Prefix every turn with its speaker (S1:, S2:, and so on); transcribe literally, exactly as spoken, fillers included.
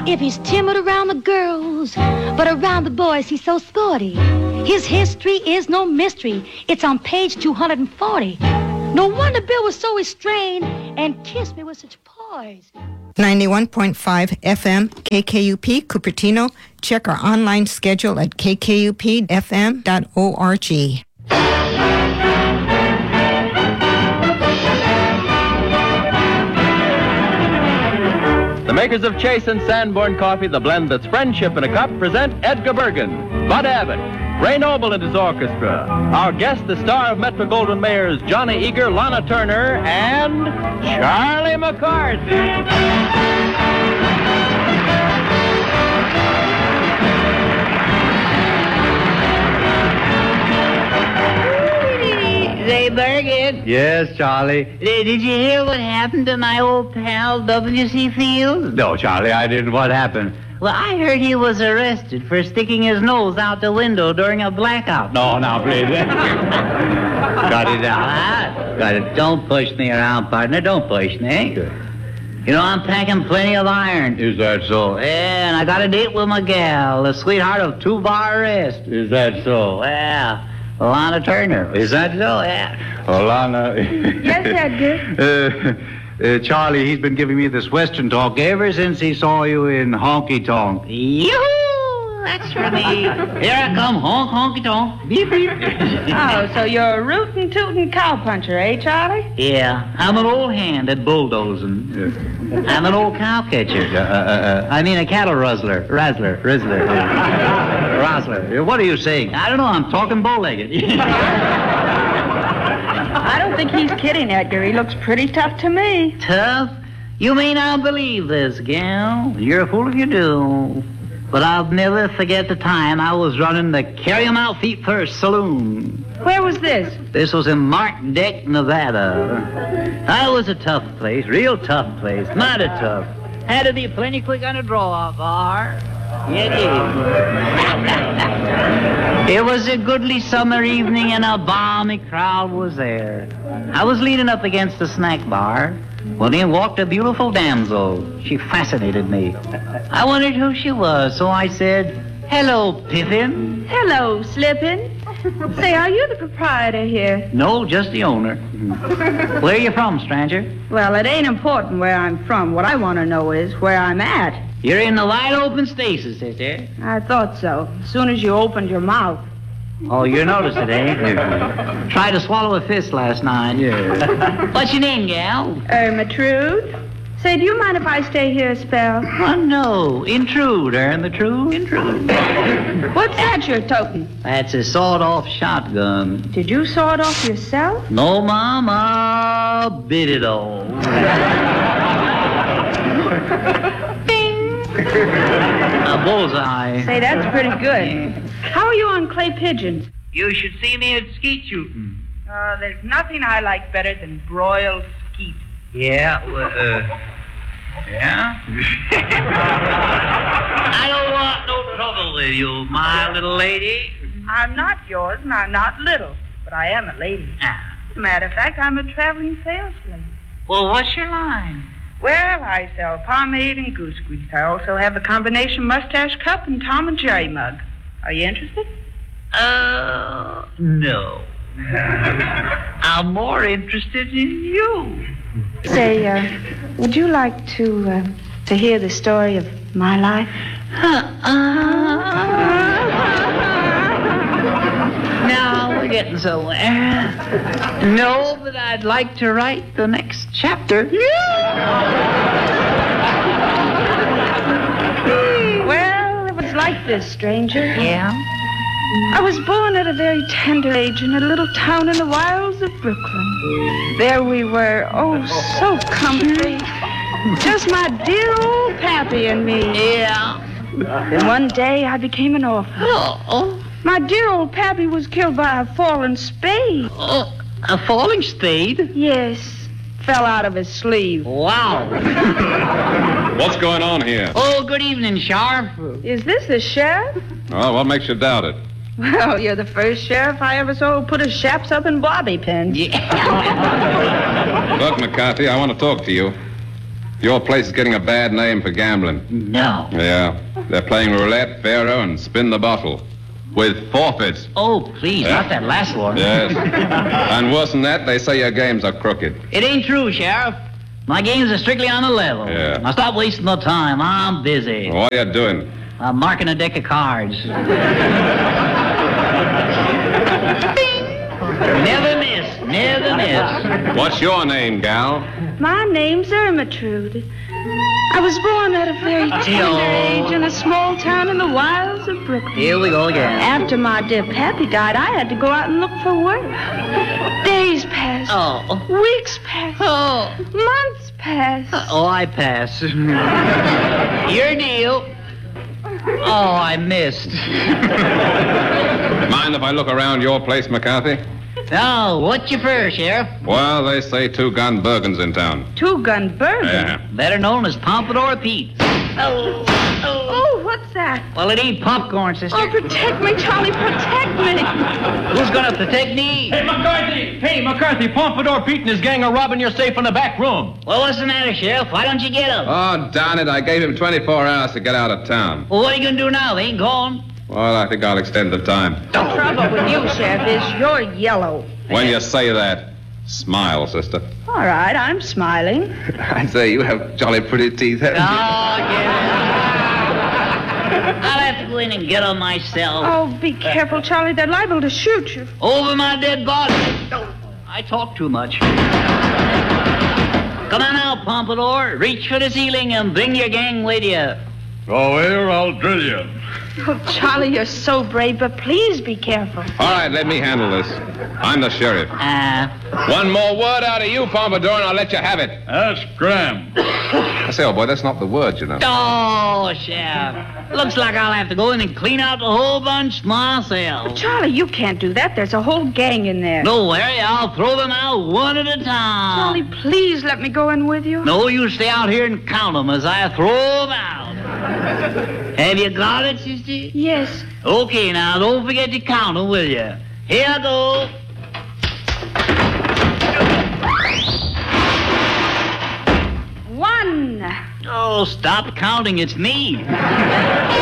S1: If he's timid around the girls, but around the boys he's so sporty. His history is no mystery. It's on page two hundred forty. No wonder Bill was so restrained and kissed me with such poise.
S2: ninety-one point five F M, K K U P, Cupertino. Check our online schedule at k k u p f m dot org.
S3: The makers of Chase and Sanborn Coffee, the blend that's friendship in a cup, present Edgar Bergen, Bud Abbott, Ray Noble and his orchestra. Our guest, the star of Metro-Goldwyn-Mayer's Johnny Eager, Lana Turner, and Charlie McCarthy.
S4: Say, Bergen.
S5: Yes, Charlie.
S4: Did you hear what happened to my old pal, W C Fields?
S5: No, Charlie, I didn't. What happened?
S4: Well, I heard he was arrested for sticking his nose out the window during a blackout.
S5: No, now, please. Got it out.
S4: Ah, got it. Don't push me around, partner. Don't push me. You know, I'm packing plenty of iron.
S5: Is that so?
S4: Yeah, and I got a date with my gal, the sweetheart of two-bar arrest.
S5: Is that so?
S4: Well, Lana Turner.
S5: Is that
S4: so? Yeah.
S5: Oh, Lana.
S1: Yes, Edgar.
S5: uh, uh, Charlie, he's been giving me this Western talk ever since he saw you in Honky Tonk.
S4: Yoo-hoo! That's for me. Here I come, honk, honky tonk. Beep, beep.
S6: Oh, so you're a rootin' tootin' cowpuncher, eh, Charlie?
S4: Yeah, I'm an old hand at bulldozing.
S5: Yeah.
S4: I'm an old cow catcher.
S5: Uh, uh, uh,
S4: I mean a cattle rustler. Razzler. Rizzler. Rustler.
S5: what are you saying?
S4: I don't know, I'm talking bow-legged.
S6: I don't think he's kidding, Edgar. He looks pretty tough to me.
S4: Tough? You may not believe this, gal. You're a fool if you do. But I'll never forget the time I was running the Carry 'em Out Feet First saloon.
S6: Where was this?
S4: This was in Mark-Deck, Nevada. That was a tough place, real tough place, mighty tough. Had to be plenty quick on the draw, bar. Yeah, it is. It was a goodly summer evening and a balmy crowd was there. I was leaning up against the snack bar. Well, in walked a beautiful damsel. She fascinated me. I wondered who she was, so I said, "Hello, Pippin."
S6: Hello, Slippin'. Say, are you the proprietor here?
S4: No, just the owner. Where are you from, stranger?
S6: Well, it ain't important where I'm from. What I want to know is where I'm at.
S4: You're in the wide open spaces, sister.
S6: I thought so. As soon as you opened your mouth.
S4: Oh, you noticed it, eh? Tried to swallow a fist last night.
S5: Yeah.
S4: What's your name, gal?
S6: Ermintrude? Say, do you mind if I stay here a spell?
S4: Oh, no. Intrude, Ern the True. Intrude.
S6: What's that you're toting?
S4: That's a sawed-off shotgun.
S6: Did you saw it off yourself?
S4: No, Mama. Bit it all. Bing. A bullseye.
S6: Say, that's pretty good. How are you on clay pigeons?
S4: You should see me at skeet shooting.
S6: Uh, there's nothing I like better than broiled skeet.
S4: Yeah, well, uh, yeah? I don't want no trouble with you, my little lady.
S6: I'm not yours, and I'm not little, but I am a lady.
S4: Ah.
S6: As a matter of fact, I'm a traveling salesman.
S4: Well, what's your line?
S6: Well, I sell pomade and goose grease. I also have the combination mustache cup and Tom and Jerry mug. Are you interested?
S4: Uh, no. I'm more interested in you.
S6: Say, uh, would you like to, uh, to hear the story of my life?
S4: Now we're getting somewhere. No, but I'd like to write the next chapter.
S6: Well, it was like this, stranger.
S4: Yeah?
S6: I was born at a very tender age in a little town in the wilds of Brooklyn. There we were, oh, so comfy. Just my dear old pappy and me.
S4: Yeah.
S6: Then one day I became an orphan.
S4: Oh,
S6: My dear old pappy was killed by a falling spade.
S4: oh, a falling spade?
S6: Yes, fell out of his sleeve.
S4: Wow.
S7: What's going on here?
S4: Oh, good evening, Sheriff.
S6: Is this the sheriff?
S7: Well, what makes you doubt it?
S6: Well, you're the first sheriff I ever saw who put his chaps up in bobby pins.
S4: Yeah.
S7: Look, McCarthy, I want to talk to you. Your place is getting a bad name for gambling.
S4: No.
S7: Yeah. They're playing roulette, faro, and spin the bottle. With forfeits.
S4: Oh, please,
S7: Yeah.
S4: not that last one.
S7: Yes. And worse than that, they say your games are crooked.
S4: It ain't true, Sheriff. My games are strictly on the level.
S7: Yeah.
S4: Now stop wasting the time. I'm busy.
S7: What are you doing?
S4: I'm marking a deck of cards. Never miss. Never miss.
S7: What's your name, gal?
S6: My name's Ermintrude. I was born at a very tender age in a small town in the wilds of Brooklyn.
S4: Here we go again.
S6: After my dear pappy died, I had to go out and look for work. Days passed.
S4: Oh.
S6: Weeks passed.
S4: Oh.
S6: Months passed.
S4: Oh, I pass. Your deal. Oh, I missed.
S7: Mind if I look around your place, McCarthy?
S4: Now, what's your fur, Sheriff?
S7: Well, they say two-gun Bergen's in town.
S6: Two-gun Bergen.
S7: Yeah.
S4: Better known as Pompadour Pete. Oh,
S6: Oh, what's that?
S4: Well, it ain't popcorn, sister.
S6: Oh, protect me, Charlie, protect me.
S4: Who's gonna protect me?
S3: Hey, McCarthy! Hey, McCarthy, Pompadour Pete and his gang are robbing your safe in the back room.
S4: Well, what's the matter, Sheriff? Why don't you get him?
S7: Oh, darn it, I gave him twenty-four hours to get out of town.
S4: Well, what are you gonna do now? They ain't gone.
S7: Well, I think I'll extend the time.
S6: The trouble with you, Sheriff, is you're yellow.
S7: When you say that, smile, sister.
S6: All right, I'm smiling.
S7: I say, you have jolly pretty teeth, haven't
S4: Oh, yeah. I'll have to go in and get them myself.
S6: Oh, be careful, Charlie. They're liable to shoot you.
S4: Over my dead body. I talk too much. Come on out, Pompadour. Reach for the ceiling and bring your gang with you.
S7: Go here, I'll drill you.
S6: Oh, Charlie, you're so brave, but please be careful.
S7: All right, let me handle this. I'm the sheriff.
S4: Uh,
S7: One more word out of you, Pompadour, and I'll let you have it.
S8: That's Graham.
S7: I say, old boy, that's not the word, you know.
S4: oh, Sheriff. Looks like I'll have to go in and clean out the whole bunch myself.
S6: Charlie, you can't do that. There's a whole gang in there.
S4: Don't worry, I'll throw them out one at a time.
S6: Charlie, please let me go in with you.
S4: No, you stay out here and count them as I throw them out. Have you got it, sister?
S6: Yes.
S4: Okay, now don't forget to count them, will you? Here I go.
S6: One.
S4: Oh, stop counting. It's me.